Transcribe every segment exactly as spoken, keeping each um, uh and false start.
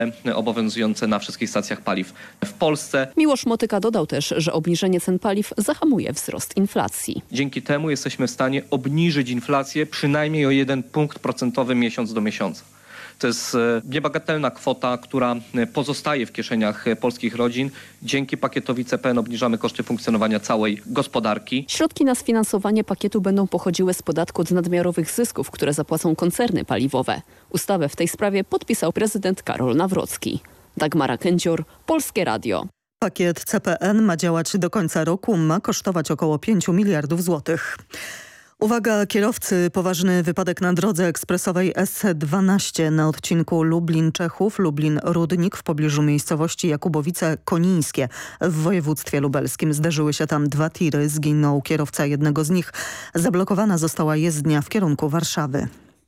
obowiązujące na wszystkich stacjach paliw w Polsce. Miłosz Motyka dodał też, że obniżenie cen paliw zahamuje wzrost inflacji. Dzięki temu jesteśmy w stanie obniżyć inflację przynajmniej o jeden punkt procentowy miesiąc do miesiąca. To jest niebagatelna kwota, która pozostaje w kieszeniach polskich rodzin. Dzięki pakietowi C P N obniżamy koszty funkcjonowania całej gospodarki. Środki na sfinansowanie pakietu będą pochodziły z podatku od nadmiarowych zysków, które zapłacą koncerny paliwowe. Ustawę w tej sprawie podpisał prezydent Karol Nawrocki. Dagmara Kędzior, Polskie Radio. Pakiet C P N ma działać do końca roku, ma kosztować około pięć miliardów złotych. Uwaga kierowcy, poważny wypadek na drodze ekspresowej S dwanaście na odcinku Lublin-Czechów, Lublin-Rudnik w pobliżu miejscowości Jakubowice-Konińskie w województwie lubelskim. Zderzyły się tam dwa tiry, zginął kierowca jednego z nich. Zablokowana została jezdnia w kierunku Warszawy.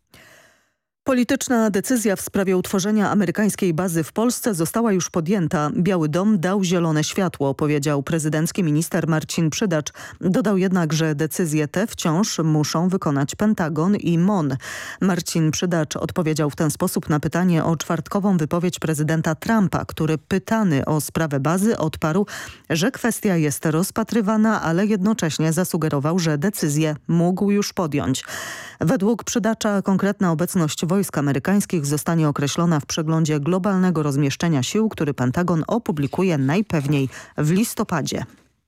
Polityczna decyzja w sprawie utworzenia amerykańskiej bazy w Polsce została już podjęta. Biały Dom dał zielone światło, powiedział prezydencki minister Marcin Przydacz. Dodał jednak, że decyzje te wciąż muszą wykonać Pentagon i M O N. Marcin Przydacz odpowiedział w ten sposób na pytanie o czwartkową wypowiedź prezydenta Trumpa, który pytany o sprawę bazy odparł, że kwestia jest rozpatrywana, ale jednocześnie zasugerował, że decyzję mógł już podjąć. Według Przydacza konkretna obecność wojsk amerykańskich zostanie określona w przeglądzie globalnego rozmieszczenia sił, który Pentagon opublikuje najpewniej w listopadzie.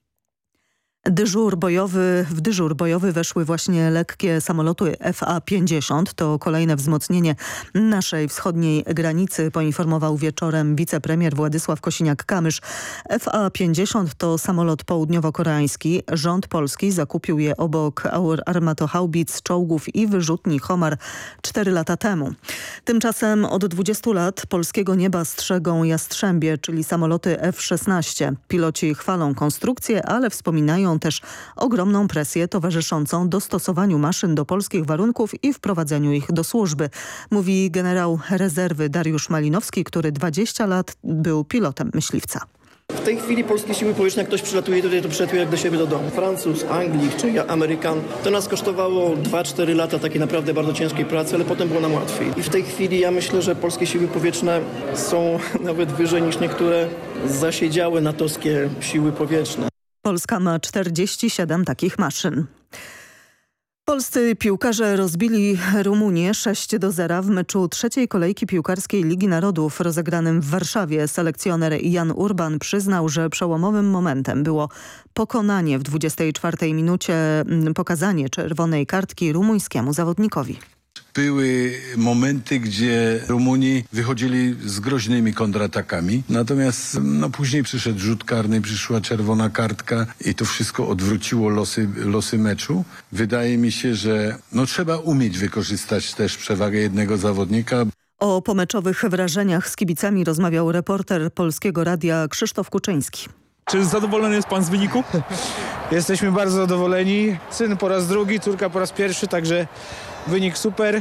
Dyżur bojowy, w dyżur bojowy weszły właśnie lekkie samoloty F A pięćdziesiąt. To kolejne wzmocnienie naszej wschodniej granicy, poinformował wieczorem wicepremier Władysław Kosiniak-Kamysz. F A pięćdziesiąt to samolot południowo-koreański. Rząd polski zakupił je obok armatohaubic, czołgów i wyrzutni Homar cztery lata temu. Tymczasem od dwudziestu lat polskiego nieba strzegą Jastrzębie, czyli samoloty F szesnaście. Piloci chwalą konstrukcję, ale wspominają też ogromną presję towarzyszącą dostosowaniu maszyn do polskich warunków i wprowadzeniu ich do służby, mówi generał rezerwy Dariusz Malinowski, który dwadzieścia lat był pilotem myśliwca. W tej chwili polskie siły powietrzne, jak ktoś przylatuje tutaj, to przylatuje jak do siebie do domu. Francuz, Anglik czy Amerykan. To nas kosztowało dwa cztery lata takiej naprawdę bardzo ciężkiej pracy, ale potem było nam łatwiej. I w tej chwili ja myślę, że polskie siły powietrzne są nawet wyżej niż niektóre zasiedziałe natowskie siły powietrzne. Polska ma czterdzieści siedem takich maszyn. Polscy piłkarze rozbili Rumunię sześć do zera w meczu trzeciej kolejki piłkarskiej Ligi Narodów rozegranym w Warszawie. Selekcjoner Jan Urban przyznał, że przełomowym momentem było pokonanie w dwudziestej czwartej minucie, pokazanie czerwonej kartki rumuńskiemu zawodnikowi. Były momenty, gdzie Rumuni wychodzili z groźnymi kontratakami, natomiast no, później przyszedł rzut karny, przyszła czerwona kartka i to wszystko odwróciło losy, losy meczu. Wydaje mi się, że no, trzeba umieć wykorzystać też przewagę jednego zawodnika. O pomeczowych wrażeniach z kibicami rozmawiał reporter Polskiego Radia Krzysztof Kuczyński. Czy zadowolony jest pan z wyniku? Jesteśmy bardzo zadowoleni. Syn po raz drugi, córka po raz pierwszy, także wynik super.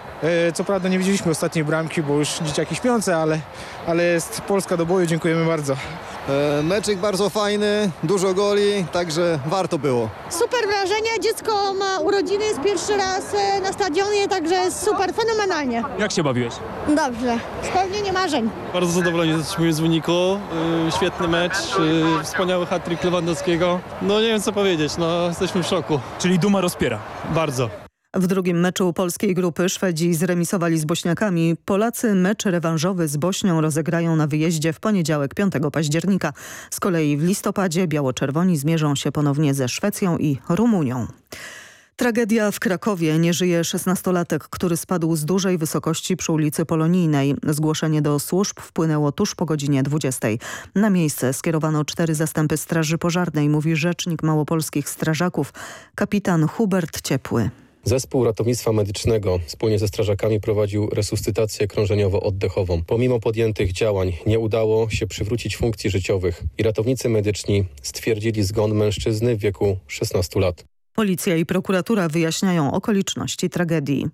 Co prawda nie widzieliśmy ostatniej bramki, bo już dzieciaki śpiące, ale, ale jest Polska do boju. Dziękujemy bardzo. Meczyk bardzo fajny, dużo goli, także warto było. Super wrażenie, dziecko ma urodziny, jest pierwszy raz na stadionie, także super, fenomenalnie. Jak się bawiłeś? Dobrze, spełnienie marzeń. Bardzo zadowoleni jesteśmy z wyniku, yy, świetny mecz, yy, wspaniały hat-trick Lewandowskiego. No nie wiem co powiedzieć, no jesteśmy w szoku. Czyli duma rozpiera? Bardzo. W drugim meczu polskiej grupy Szwedzi zremisowali z Bośniakami. Polacy mecz rewanżowy z Bośnią rozegrają na wyjeździe w poniedziałek piątego października. Z kolei w listopadzie biało-czerwoni zmierzą się ponownie ze Szwecją i Rumunią. Tragedia w Krakowie. Nie żyje szesnastolatek, który spadł z dużej wysokości przy ulicy Polonijnej. Zgłoszenie do służb wpłynęło tuż po godzinie dwudziestej. Na miejsce skierowano cztery zastępy straży pożarnej, mówi rzecznik małopolskich strażaków, kapitan Hubert Ciepły. Zespół ratownictwa medycznego wspólnie ze strażakami prowadził resuscytację krążeniowo-oddechową. Pomimo podjętych działań nie udało się przywrócić funkcji życiowych i ratownicy medyczni stwierdzili zgon mężczyzny w wieku szesnastu lat. Policja i prokuratura wyjaśniają okoliczności tragedii.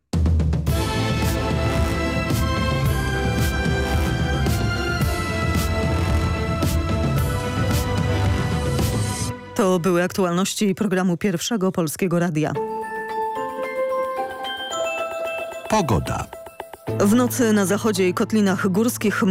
To były aktualności programu Pierwszego Polskiego Radia. Pogoda. W nocy na zachodzie i kotlinach górskich